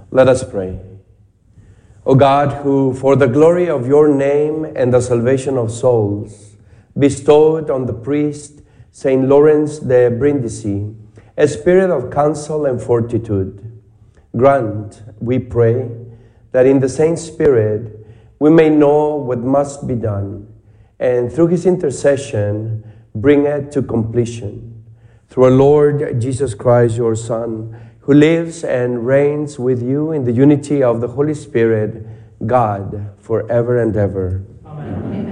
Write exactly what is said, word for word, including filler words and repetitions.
Let us pray. O God, who for the glory of your name and the salvation of souls bestowed on the priest Saint Lawrence de Brindisi a spirit of counsel and fortitude, grant, we pray, that in the same spirit we may know what must be done, and through his intercession bring it to completion. Through our Lord Jesus Christ, your Son, who lives and reigns with you in the unity of the Holy Spirit, God, forever and ever. Amen.